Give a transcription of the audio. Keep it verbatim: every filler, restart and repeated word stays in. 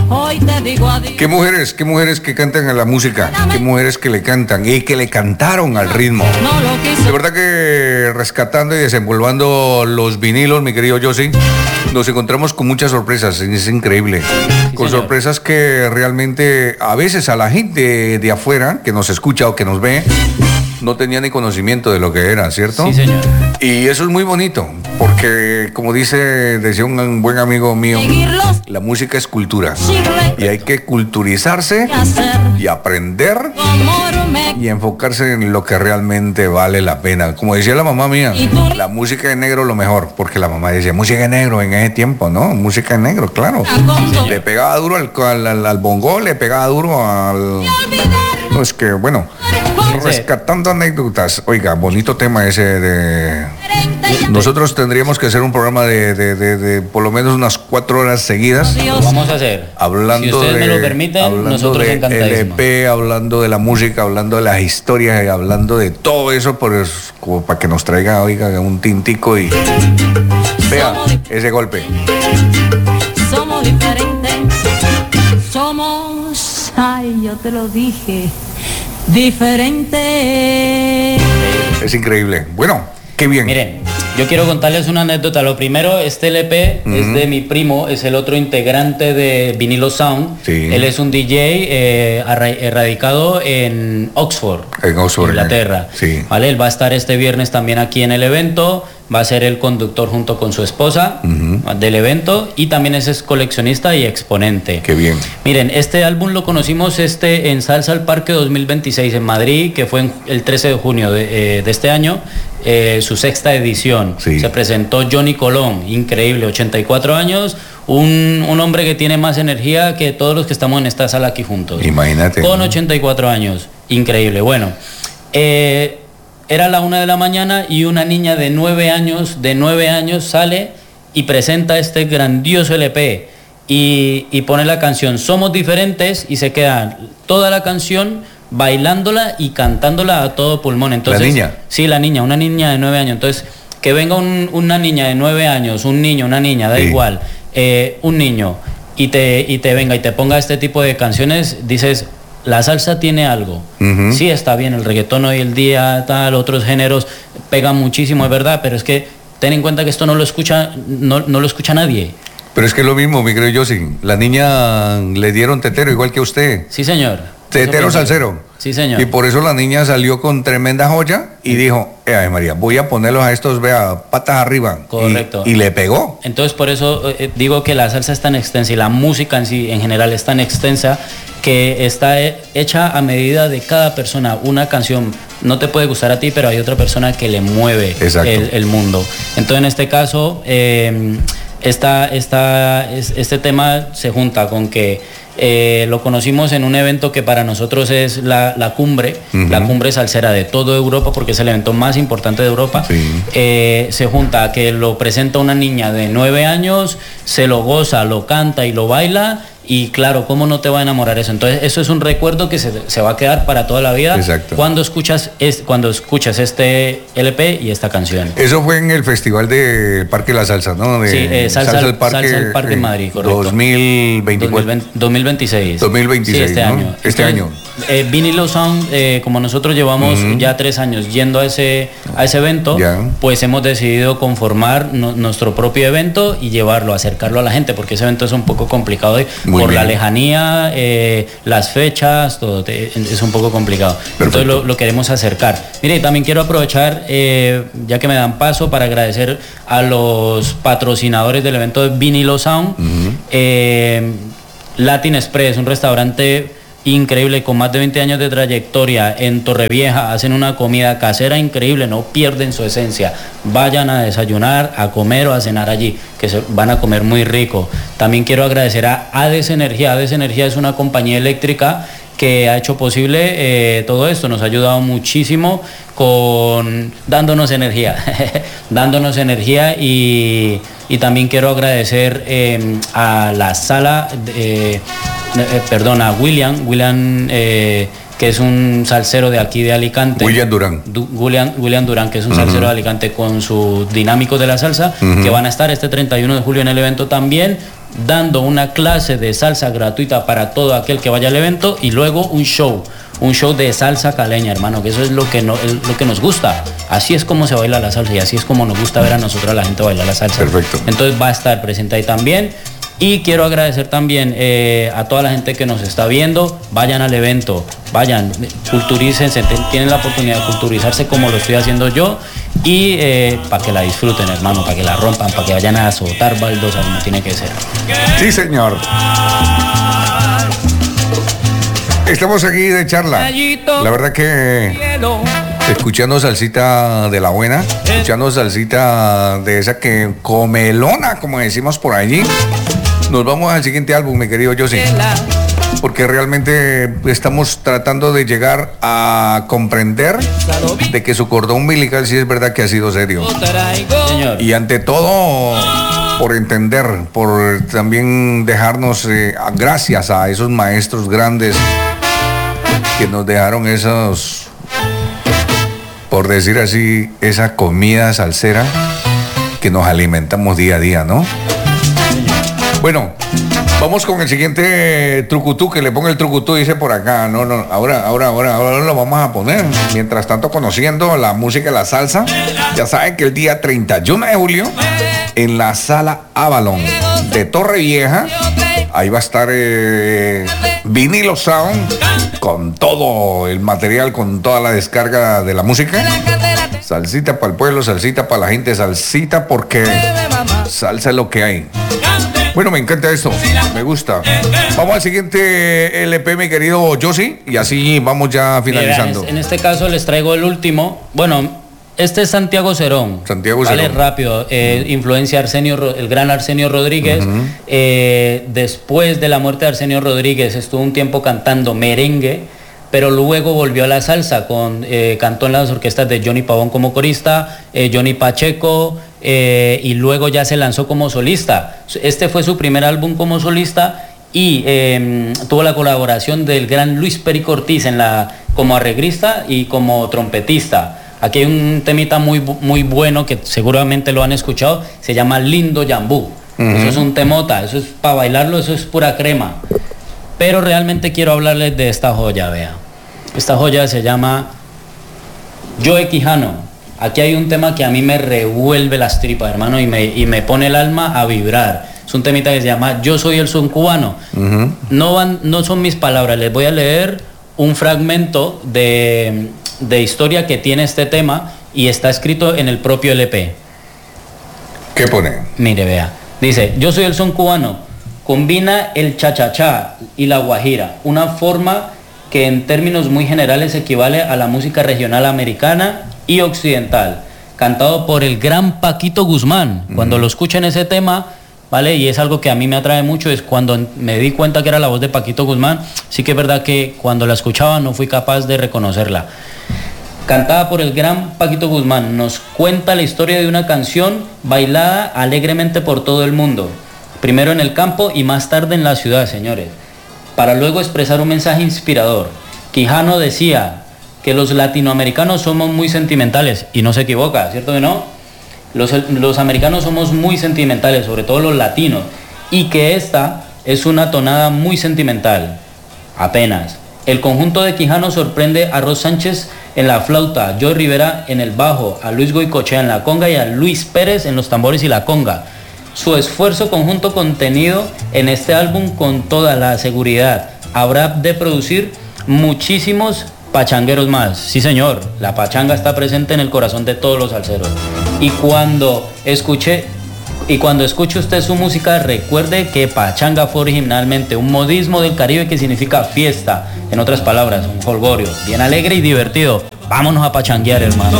Hoy te digo adiós. ¿Qué mujeres, qué mujeres que cantan a la música? ¿Qué mujeres que le cantan y que le cantaron al ritmo? No lo quiso. De verdad que rescatando y desenvolvando los vinilos, mi querido Yossi, nos encontramos con muchas sorpresas, es increíble. Sí, Con señor. sorpresas que realmente a veces a la gente de afuera que nos escucha o que nos ve no tenía ni conocimiento de lo que era, ¿cierto? Sí, señor. Y eso es muy bonito, porque como dice, decía un buen amigo mío, Seguirlos la música es cultura sin y hay que culturizarse hacer y aprender como me y enfocarse en lo que realmente vale la pena. Como decía la mamá mía, la música en negro lo mejor, porque la mamá decía música en negro en ese tiempo, ¿no? Música en negro, claro. acondo. Le pegaba duro al, al, al, al bongo, le pegaba duro al... No, es que, bueno, rescatando anécdotas. Oiga, bonito tema ese de... Nosotros tendríamos que hacer un programa de, de, de, de por lo menos unas cuatro horas seguidas. Lo vamos a hacer. Hablando si ustedes de, me lo permiten, hablando nosotros de encantadísimos. L P, hablando de la música, hablando de las historias, y hablando de todo eso, pues, como para que nos traiga, oiga, un tintico y vea ese golpe. Somos diferentes. Somos, ay, yo te lo dije, diferentes. Es increíble. Bueno, qué bien. Miren, yo quiero contarles una anécdota. Lo primero, este L P uh-huh. es de mi primo, es el otro integrante de Vinilo Sound. Sí. Él es un D J eh, radicado en Oxford, en Oxford, Inglaterra. Sí. ¿Vale? Él va a estar este viernes también aquí en el evento. Va a ser el conductor junto con su esposa uh-huh. del evento y también es coleccionista y exponente. Qué bien. Miren, este álbum lo conocimos este en Salsa al Parque dos mil veintiséis en Madrid, que fue en el trece de junio de, eh, de este año, eh, su sexta edición. Sí. Se presentó Johnny Colón, increíble, ochenta y cuatro años, un, un hombre que tiene más energía que todos los que estamos en esta sala aquí juntos. Imagínate. Con ochenta y cuatro años, increíble. Bueno, eh... era la una de la mañana y una niña de nueve años, de nueve años sale y presenta este grandioso L P y, y pone la canción Somos Diferentes y se queda toda la canción bailándola y cantándola a todo pulmón. Entonces, ¿la niña? Sí, la niña, una niña de nueve años. Entonces, que venga un, una niña de nueve años, un niño, una niña, da sí. igual, eh, un niño y te, y te venga y te ponga este tipo de canciones, dices... La salsa tiene algo. Uh-huh. Sí, está bien, el reggaetón hoy el día, tal, otros géneros pegan muchísimo, es verdad, pero es que ten en cuenta que esto no lo escucha, no, no lo escucha nadie. Pero es que es lo mismo, mi querido Yossi. La niña le dieron tetero igual que usted. Sí, señor. Tetero salsero. Sí, señor. Y por eso la niña salió con tremenda joya y sí. dijo, eh, ay María, voy a ponerlos a estos, vea, patas arriba. Correcto. Y, y le pegó. Entonces por eso eh, digo que la salsa es tan extensa y la música en sí, en general, es tan extensa que está hecha a medida de cada persona. Una canción no te puede gustar a ti, pero hay otra persona que le mueve el, el mundo. Entonces en este caso, eh, esta, esta, este tema se junta con que Eh, lo conocimos en un evento que para nosotros es la, la cumbre, uh-huh. la cumbre salsera de toda Europa, porque es el evento más importante de Europa. Sí. Eh, se junta que lo presenta una niña de nueve años, se lo goza, lo canta y lo baila. Y claro, ¿cómo no te va a enamorar eso? Entonces eso es un recuerdo que se, se va a quedar para toda la vida. Exacto. Cuando escuchas, es, cuando escuchas este L P y esta canción. Eso fue en el Festival de Parque La Salsa, ¿no? De sí, eh, Salsa, Salsa al Parque, Salsa al Parque en Madrid, correcto. dos mil veinticuatro. dos mil veintiséis. dos mil veintiséis, sí, este ¿no? año. Este Entonces, año. Eh, Vinilo Sound, eh, como nosotros llevamos uh-huh. ya tres años yendo a ese, a ese evento, ya. pues hemos decidido conformar no, nuestro propio evento y llevarlo, acercarlo a la gente, porque ese evento es un poco complicado de, por bien. la lejanía. Eh, las fechas, todo te, es un poco complicado. Perfecto. Entonces lo, lo queremos acercar. Mire, también quiero aprovechar, eh, ya que me dan paso, para agradecer a los patrocinadores del evento de Vinilo Sound. Uh-huh. eh, Latin Express, un restaurante increíble con más de veinte años de trayectoria en Torrevieja, hacen una comida casera increíble, no pierden su esencia. Vayan a desayunar, a comer o a cenar allí, que se van a comer muy rico. También quiero agradecer a Ades Energía. Ades Energía es una compañía eléctrica que ha hecho posible eh, todo esto, nos ha ayudado muchísimo con dándonos energía, dándonos energía y, y también quiero agradecer eh, a la sala, eh, eh, perdón, a William, William eh, que es un salsero de aquí de Alicante. William Durán. Du, William, William Durán, que es un uh-huh. salsero de Alicante con su Dinámico de la Salsa, uh-huh. que van a estar este treinta y uno de julio en el evento también. dando una clase de salsa gratuita para todo aquel que vaya al evento y luego un show, un show de salsa caleña, hermano, que eso es lo que, no, lo que nos gusta. Así es como se baila la salsa y así es como nos gusta ver a nosotros a la gente bailar la salsa. Perfecto. Entonces va a estar presente ahí también. Y quiero agradecer también eh, a toda la gente que nos está viendo. Vayan al evento, vayan, culturícense, tienen la oportunidad de culturizarse como lo estoy haciendo yo. Y eh, para que la disfruten, hermano, para que la rompan, para que vayan a azotar baldosa como tiene que ser. Sí, señor. Estamos aquí de charla. La verdad que escuchando salsita de la buena, escuchando salsita de esa que comelona, como decimos por allí. Nos vamos al siguiente álbum, mi querido Yossi, porque realmente estamos tratando de llegar a comprender de que su cordón umbilical sí es verdad que ha sido serio. Señor. Y ante todo, por entender, por también dejarnos, eh, gracias a esos maestros grandes que nos dejaron esos, por decir así, esa comida salsera que nos alimentamos día a día, ¿no? Bueno, vamos con el siguiente trucutú, que le ponga el trucutú, dice por acá. No, no, ahora, ahora, ahora, ahora lo vamos a poner. Mientras tanto, conociendo la música y la salsa, ya saben que el día treinta y uno de julio, en la Sala Avalon de Torrevieja, ahí va a estar eh, Vinilo Sound, con todo el material, con toda la descarga de la música. Salsita para el pueblo, salsita para la gente, salsita porque salsa es lo que hay. Bueno, me encanta esto, me gusta. Vamos al siguiente L P, mi querido Yossi, y así vamos ya finalizando. Mira, en este caso les traigo el último. Bueno, este es Santiago Cerón. Santiago Cerón. Vale, Cerón. rápido. Eh, influencia Arsenio, el gran Arsenio Rodríguez. Uh-huh. Eh, después de la muerte de Arsenio Rodríguez, estuvo un tiempo cantando merengue, pero luego volvió a la salsa, con, eh, cantó en las orquestas de Johnny Pavón como corista, eh, Johnny Pacheco, eh, y luego ya se lanzó como solista. Este fue su primer álbum como solista y eh, tuvo la colaboración del gran Luis Perico Ortiz en la, como arreglista y como trompetista. Aquí hay un temita muy, muy bueno que seguramente lo han escuchado, se llama Lindo Yambú. Uh-huh. Eso es un temota, eso es para bailarlo, eso es pura crema. Pero realmente quiero hablarles de esta joya, vea. Esta joya se llama Joe Quijano. Aquí hay un tema que a mí me revuelve las tripas, hermano, y me, y me pone el alma a vibrar. Es un temita que se llama Yo soy el son cubano. Uh-huh. No, van, no son mis palabras, les voy a leer un fragmento de, de historia que tiene este tema y está escrito en el propio L P. ¿Qué pone? Mire, vea. Dice, yo soy el son cubano. Combina el cha-cha-cha y la guajira, una forma que en términos muy generales equivale a la música regional americana y occidental, cantado por el gran Paquito Guzmán. Uh-huh. Cuando lo escuchen ese tema, ¿vale? Y es algo que a mí me atrae mucho, es cuando me di cuenta que era la voz de Paquito Guzmán. Sí que es verdad que cuando la escuchaba no fui capaz de reconocerla. Cantada por el gran Paquito Guzmán, nos cuenta la historia de una canción bailada alegremente por todo el mundo. Primero en el campo y más tarde en la ciudad, señores, para luego expresar un mensaje inspirador. Quijano decía que los latinoamericanos somos muy sentimentales, y no se equivoca, ¿cierto que no? Los, los americanos somos muy sentimentales, sobre todo los latinos, y que esta es una tonada muy sentimental, apenas. El conjunto de Quijano sorprende a Ros Sánchez en la flauta, a Joey Rivera en el bajo, a Luis Goicoechea en la conga y a Luis Pérez en los tambores y la conga. Su esfuerzo conjunto contenido en este álbum con toda la seguridad habrá de producir muchísimos pachangueros más. Sí, señor, la pachanga está presente en el corazón de todos los salseros. Y cuando escuche y cuando escuche usted su música, recuerde que pachanga fue originalmente un modismo del Caribe que significa fiesta. En otras palabras, un jolgorio bien alegre y divertido. Vámonos a pachanguear, hermano.